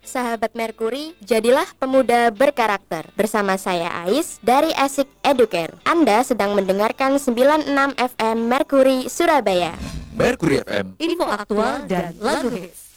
Sahabat Merkuri, jadilah pemuda berkarakter. Bersama saya Ais dari Asik Educare. Anda sedang mendengarkan 96 FM Merkuri Surabaya. Merkuri FM, info aktual dan lagu hits.